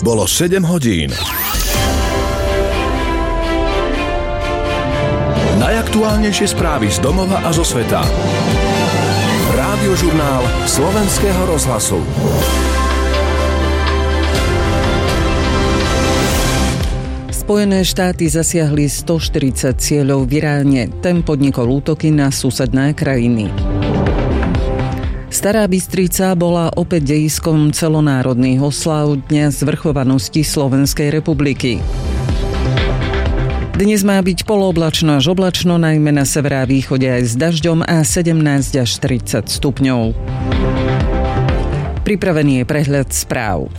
Bolo 7 hodín. Najaktuálnejšie správy z domova a zo sveta. Rádiožurnál Slovenského rozhlasu. Spojené štáty zasiahli 140 cieľov v Iráne. Ten podnikol útoky na susedné krajiny. Stará Bystrica bola opäť dejiskom celonárodných oslav Dňa zvrchovanosti Slovenskej republiky. Dnes má byť polooblačno až oblačno, najmä na severe a východe aj s dažďom a 17 až 30 stupňov. Pripravený je prehľad správ.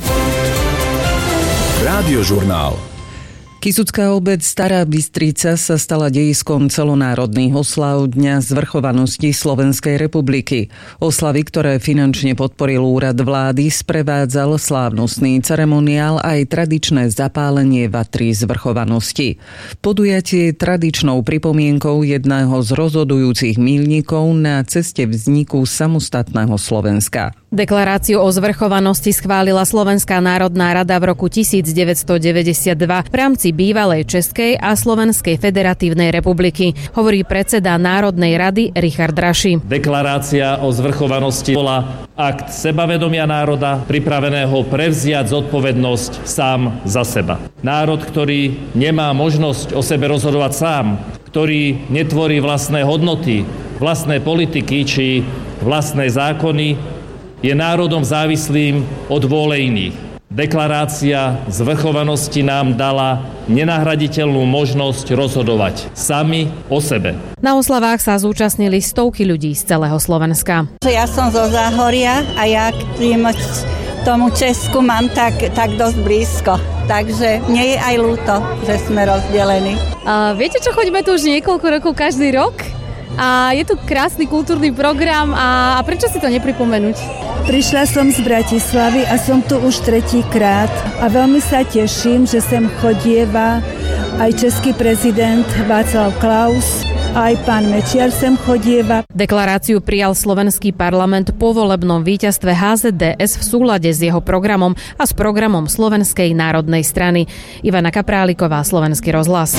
Rádiožurnál. Kysucká obec Stará Bystrica sa stala dejiskom celonárodných oslav Dňa zvrchovanosti Slovenskej republiky. Oslavy, ktoré finančne podporil úrad vlády, sprevádzal slávnostný ceremoniál aj tradičné zapálenie vatry zvrchovanosti. Podujatie je tradičnou pripomienkou jedného z rozhodujúcich míľnikov na ceste vzniku samostatného Slovenska. Deklaráciu o zvrchovanosti schválila Slovenská národná rada v roku 1992 v rámci bývalej Českej a Slovenskej federatívnej republiky, hovorí predseda Národnej rady Richard Raši. Deklarácia o zvrchovanosti bola akt sebavedomia národa, pripraveného prevziať zodpovednosť sám za seba. Národ, ktorý nemá možnosť o sebe rozhodovať sám, ktorý netvorí vlastné hodnoty, vlastné politiky či vlastné zákony, je národom závislým od vôle iných. Deklarácia zvrchovanosti nám dala nenahraditeľnú možnosť rozhodovať sami o sebe. Na oslavách sa zúčastnili stovky ľudí z celého Slovenska. Ja som zo Záhoria a ja k tomu Česku mám tak dosť blízko. Takže mne je aj ľúto, že sme rozdelení. Viete čo, chodíme tu už niekoľko rokov každý rok? A je tu krásny kultúrny program a prečo si to nepripomenúť? Prišla som z Bratislavy a som tu už 3. krát a veľmi sa teším, že sem chodieva aj český prezident Václav Klaus, aj pán Mečiar sem chodieva. Deklaráciu prijal slovenský parlament po volebnom víťazstve HZDS v súlade s jeho programom a s programom Slovenskej národnej strany. Ivana Kapráliková, Slovenský rozhlas.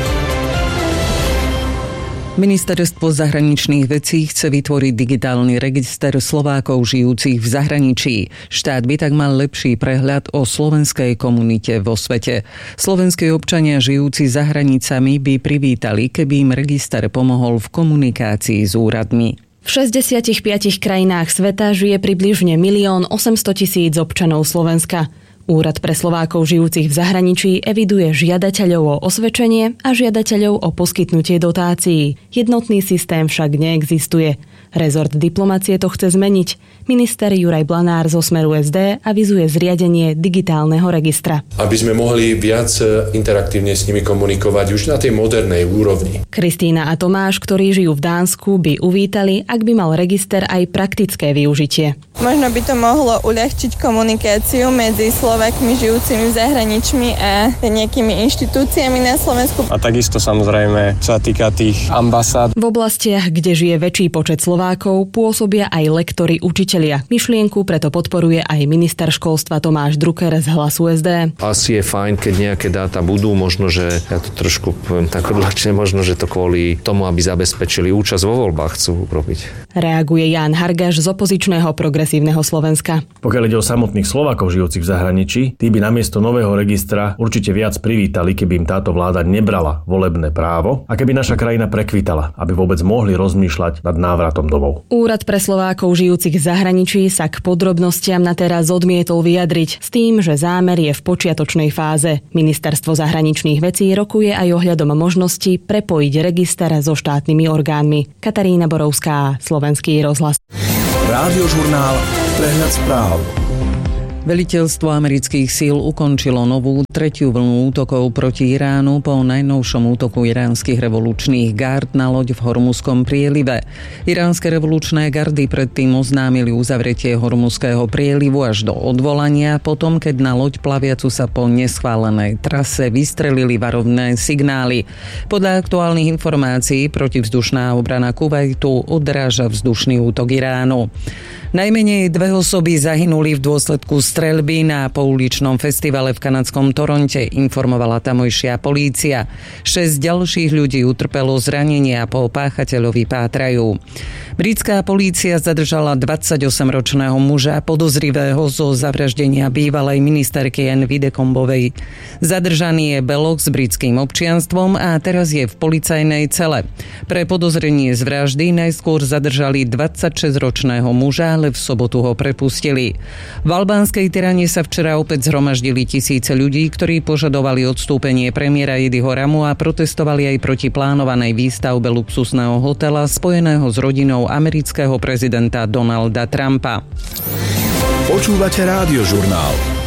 Ministerstvo zahraničných vecí chce vytvoriť digitálny register Slovákov žijúcich v zahraničí. Štát by tak mal lepší prehľad o slovenskej komunite vo svete. Slovenskí občania žijúci za hranicami by privítali, keby im register pomohol v komunikácii s úradmi. V 65 krajinách sveta žije približne 1 800 000 občanov Slovenska. Úrad pre Slovákov žijúcich v zahraničí eviduje žiadateľov o osvedčenie a žiadateľov o poskytnutie dotácií. Jednotný systém však neexistuje. Rezort diplomacie to chce zmeniť. Minister Juraj Blanár zo Smeru SD avizuje zriadenie digitálneho registra. Aby sme mohli viac interaktívne s nimi komunikovať už na tej modernej úrovni. Kristína a Tomáš, ktorí žijú v Dánsku, by uvítali, ak by mal register aj praktické využitie. Možno by to mohlo uľahčiť komunikáciu medzi Slovákmi žijúcimi v zahraničí a nejakými inštitúciami na Slovensku. A takisto samozrejme sa týka tých ambasád. V oblastiach, kde žije väčší počet Slovákov, pôsobia aj lektori, učitelia. Myšlienku preto podporuje aj minister školstva Tomáš Drucker z Hlasu SD. Asi je fajn, keď nejaké dáta budú, možno, že ja to trošku poviem tak odľahčene, možno, že to kvôli tomu, aby zabezpečili účasť vo voľbách chcú urobiť. Reaguje Ján Hargaš z opozičného Progresívneho Slovenska. Pokiaľ ide o samotných Slovákov žijúcich v zahraničí, tí by namiesto nového registra určite viac privítali, keby im táto vláda nebrala volebné právo a keby naša krajina prekvitala, aby vôbec mohli rozmýšľať nad návratom domov. Úrad pre Slovákov žijúcich v zahraničí sa k podrobnostiam na teraz odmietol vyjadriť s tým, že zámer je v počiatočnej fáze. Ministerstvo zahraničných vecí rokuje aj ohľadom možnosti prepojiť register so štátnymi orgánmi. Katarína Borovská, Slovenský rozhlas. Rádiožurnál Prehľad správ. Veliteľstvo amerických síl ukončilo novú tretiu vlnu útokov proti Iránu po najnovšom útoku iránskych revolučných gard na loď v Hormuzskom prielive. Iránske revolučné gardy predtým oznámili uzavretie Hormuzského prielivu až do odvolania, potom keď na loď plaviacu sa po neschválenej trase vystrelili varovné signály. Podľa aktuálnych informácií protivzdušná obrana Kuvajtu odráža vzdušný útok Iránu. Najmenej 2 osoby zahynuli v dôsledku streľby na pouličnom festivale v kanadskom Toronte, informovala tamojšia polícia. 6 ďalších ľudí utrpelo zranenia, po páchateľovi pátrajú. Britská polícia zadržala 28-ročného muža podozrivého zo zavraždenia bývalej ministerky Anne Widdecombeovej. Zadržaný je Belok s britským občianstvom a teraz je v policajnej cele. Pre podozrenie z vraždy najskôr zadržali 26-ročného muža, ale v sobotu ho prepustili. V albánskej Tirane sa včera opäť zhromaždili tisíce ľudí, ktorí požadovali odstúpenie premiéra Idiho Ramu a protestovali aj proti plánovanej výstavbe luxusného hotela spojeného s rodinou amerického prezidenta Donalda Trumpa. Počúvate Rádiožurnál.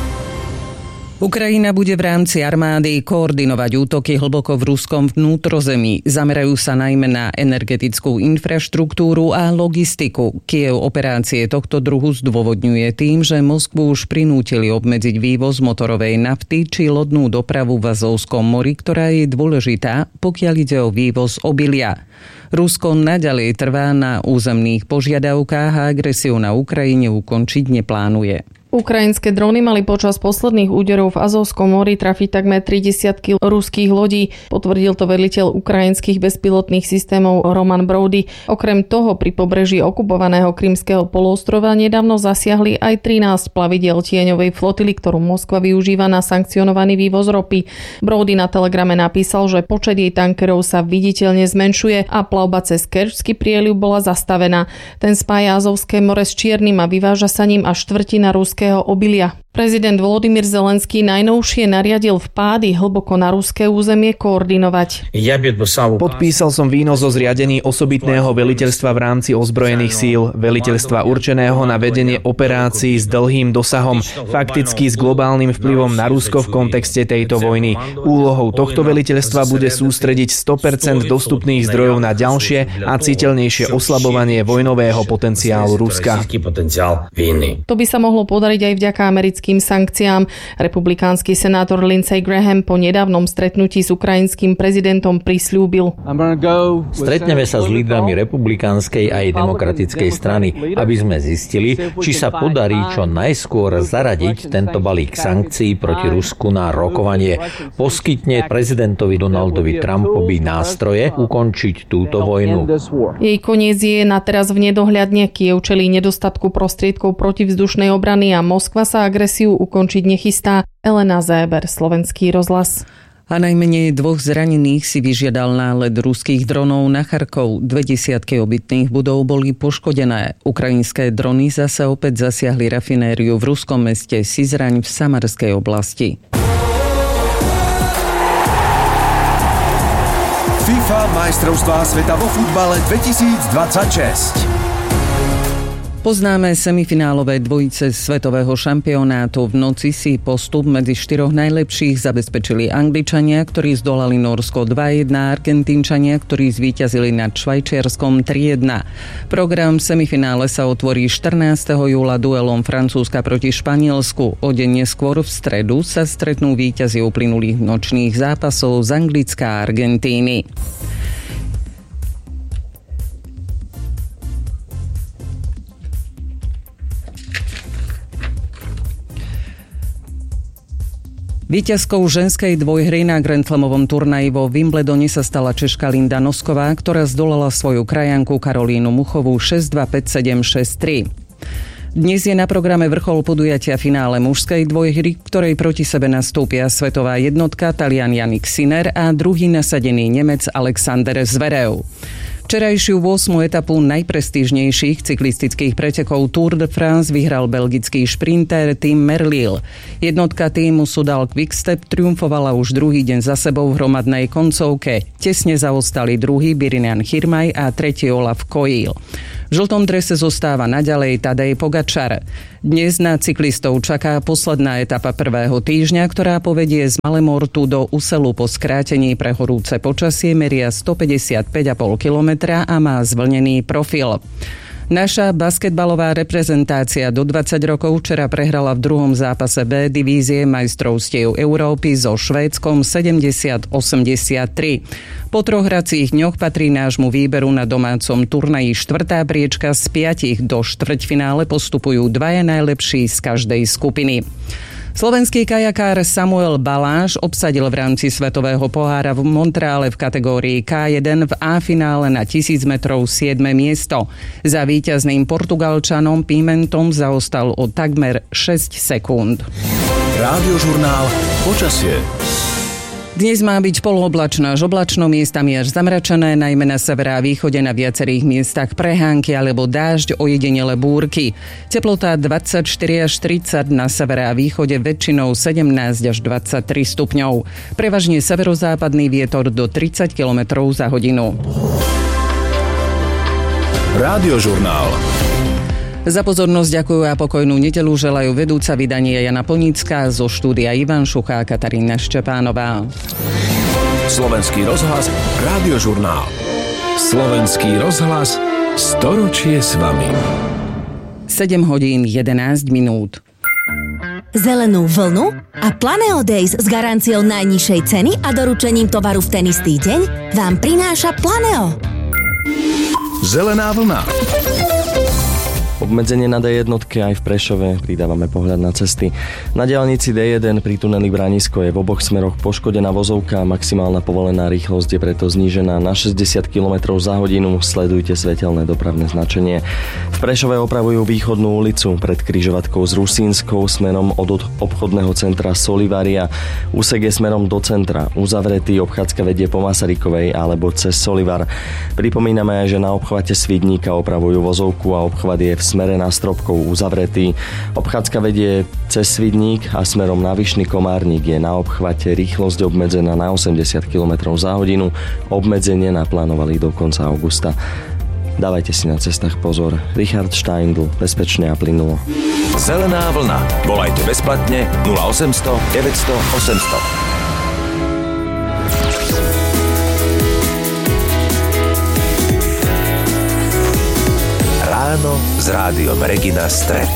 Ukrajina bude v rámci armády koordinovať útoky hlboko v ruskom vnútrozemí. Zamerajú sa najmä na energetickú infraštruktúru a logistiku. Kyjev operácie tohto druhu zdôvodňuje tým, že Moskvu už prinútili obmedziť vývoz motorovej nafty či lodnú dopravu v Azovskom mori, ktorá je dôležitá, pokiaľ ide o vývoz obilia. Rusko naďalej trvá na územných požiadavkách a agresiu na Ukrajine ukončiť neplánuje. Ukrajinské dróny mali počas posledných úderov v Azovskom mori trafiť takmer 30 ruských lodí, potvrdil to veliteľ ukrajinských bezpilotných systémov Roman Brody. Okrem toho pri pobreží okupovaného Krymského poloostrova nedávno zasiahli aj 13 plavidiel tieňovej flotily, ktorú Moskva využíva na sankcionovaný vývoz ropy. Brody na Telegrame napísal, že počet jej tankerov sa viditeľne zmenšuje a plavba cez Kerčský prieliv bola zastavená. Ten spája Azovské more s Čiernym a vyváža sa ním až štvrtina ruského obilia. Prezident Volodymyr Zelenský najnovšie nariadil vpády hlboko na ruské územie koordinovať. Podpísal som výnos o zriadení osobitného veliteľstva v rámci ozbrojených síl, veliteľstva určeného na vedenie operácií s dlhým dosahom, fakticky s globálnym vplyvom na Rusko v kontexte tejto vojny. Úlohou tohto veliteľstva bude sústrediť 100% dostupných zdrojov na ďalšie a citeľnejšie oslabovanie vojnového potenciálu Ruska. To by sa mohlo podariť aj vďaka americkým sankciám. Republikánsky senátor Lindsey Graham po nedávnom stretnutí s ukrajinským prezidentom prisľúbil: Stretneme sa s lídrami republikánskej aj demokratickej strany, aby sme zistili, či sa podarí čo najskôr zaradiť tento balík sankcií proti Rusku na rokovanie. Poskytne prezidentovi Donaldovi Trumpovi nástroje ukončiť túto vojnu. Jej koniec je na teraz v nedohľadne. Kyjev čelí nedostatku prostriedkov protivzdušnej obrany a Moskva sa agresiu ukončiť nechystá. Elena Zéber, Slovenský rozhlas. A najmenej 2 zranených si vyžiadal nálet ruských dronov na Charkov. 20 obytných budov boli poškodené. Ukrajinské drony zase opäť zasiahli rafinériu v ruskom meste Syzraň v Samarskej oblasti. FIFA majstrovstvá sveta vo futbale 2026. Poznáme semifinálové dvojice svetového šampionátu. V noci si postup medzi 4 najlepších zabezpečili Angličania, ktorí zdolali Nórsko 2-1, Argentínčania, ktorí zvíťazili nad Švajčiarskom 3-1. Program v semifinále sa otvorí 14. júla duelom Francúzska proti Španielsku. O deň neskôr v stredu sa stretnú víťazi uplynulých nočných zápasov z Anglicka a Argentíny. Víťazkou ženskej dvojhry na Grand Slamovom turnaji vo Wimbledone sa stala Češka Linda Nosková, ktorá zdolala svoju krajanku Karolínu Muchovú 6-2, 5-7, 6-3. Dnes je na programe vrchol podujatia finále mužskej dvojhry, ktorej proti sebe nastúpia svetová jednotka Talian Jannik Sinner a druhý nasadený Nemec Alexander Zverev. Včerajšiu 8. etapu najprestížnejších cyklistických pretekov Tour de France vyhral belgický šprinter Tim Merlier. Jednotka týmu Soudal Quickstep triumfovala už druhý deň za sebou v hromadnej koncovke. Tesne zaostali druhý Birinan Hirmaj a tretí Olaf Koil. V žltom drese zostáva naďalej Tadej Pogačar. Dnes na cyklistov čaká posledná etapa prvého týždňa, ktorá povedie z Malemortu do Uselu po skrátení pre horúce počasie, meria 155,5 kilometra a má zvlnený profil. Naša basketbalová reprezentácia do 20 rokov včera prehrala v druhom zápase B divízie majstrovstiev Európy so Švédskom 70-83. Po 3 hracích dňoch patrí nášmu výberu na domácom turnaji 4. priečka z 5. Do štvrťfinále postupujú 2 najlepší z každej skupiny. Slovenský kajakár Samuel Baláš obsadil v rámci Svetového pohára v Montreale v kategórii K1 v A-finále na 1000 metrov 7. miesto. Za víťazným Portugalčanom Pimentom zaostal o takmer 6 sekúnd. Rádiožurnál Počasie. Dnes má byť polooblačno až oblačno, miestami až zamračené, najmä na severe a východe, na viacerých miestach prehánky alebo dážď, ojedinele búrky. Teplota 24 až 30, na severe a východe väčšinou 17 až 23 stupňov. Prevažne severozápadný vietor do 30 km za hodinu. Rádiožurnál. Za pozornosť ďakujú a pokojnú nedeľu želajú vedúca vydania Jana Ponická, zo štúdia Ivan Šucha a Katarína Ščepánová. Slovenský rozhlas, Rádiožurnál. Slovenský rozhlas, storočie s vami. 7 hodín 11 minút. Zelenú vlnu a Planeo Days s garanciou najnižšej ceny a doručením tovaru v ten istý deň vám prináša Planeo. Zelená vlna. Obmedzenie na D1 aj v Prešove, pridávame pohľad na cesty. Na diaľnici D1 pri tuneli Branisko je v oboch smeroch poškodená vozovka, maximálna povolená rýchlosť je preto znížená na 60 km za hodinu. Sledujte svetelné dopravné značenie. V Prešove opravujú východnú ulicu pred križovatkou s Rusínskou smerom od obchodného centra Solivaria. Úsek je smerom do centra uzavretý, obchádzka vedie po Masarykovej alebo cez Solivar. Pripomíname aj, že na obchvate Svidníka opravujú vozovku a obchvat je v smere na Stropkov uzavretý. Obchádzka vedie cez Svidník a smerom na Vyšný Komárnik je na obchvate rýchlosť obmedzená na 80 km za hodinu. Obmedzenie naplánovali do konca augusta. Dávajte si na cestách pozor. Richard Steindl, bezpečne a plynulo. Zelená vlna. Volajte bezplatne 0800 900 800. Ráno s rádiom Regina Stred.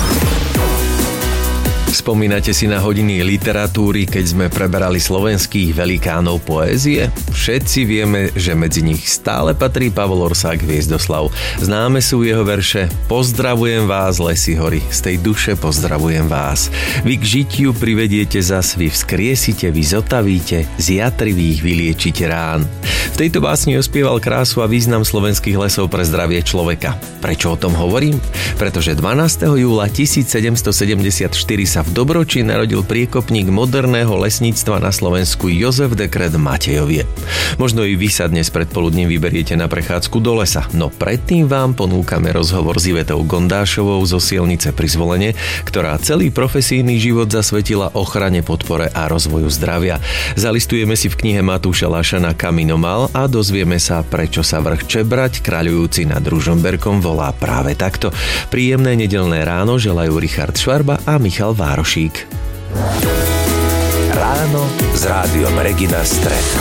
Spomínate si na hodiny literatúry, keď sme preberali slovenských velikánov poézie? Všetci vieme, že medzi nich stále patrí Pavol Orsák Hviezdoslav. Známe sú jeho verše Pozdravujem vás, lesy hory, z tej duše pozdravujem vás. Vy k žitiu privediete zas, vy vzkriesite, vy zotavíte, z jatrivých vyliečite rán. V tejto básni ospieval krásu a význam slovenských lesov pre zdravie človeka. Prečo o tom hovorím? Pretože 12. júla 1774 sa v Dobroči narodil priekopník moderného lesníctva na Slovensku Jozef Dekret Matejovie. Možno i vy sa dnes predpoludním vyberiete na prechádzku do lesa, no predtým vám ponúkame rozhovor s Ivetou Gondášovou zo Sielnice pri Zvolene, ktorá celý profesijný život zasvetila ochrane, podpore a rozvoju zdravia. Zalistujeme si v knihe Matúša Lašana Kaminomal a dozvieme sa, prečo sa vrch Čebrať, kráľujúci nad Ružomberkom, volá práve takto. Príjemné nedeľné ráno želajú Richard Švarba a Michal Várošík. Ráno s rádiom Regina Stred.